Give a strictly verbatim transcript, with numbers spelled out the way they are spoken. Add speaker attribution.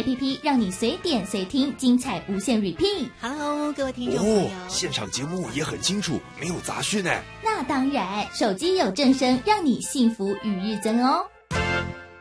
Speaker 1: P P， 让你随点随听，精彩无限 repeat。
Speaker 2: Hello， 各位听众朋友，
Speaker 3: 哦，现场节目也很清楚，没有杂讯哎。
Speaker 1: 那当然，手机有正声，让你幸福与日增哦。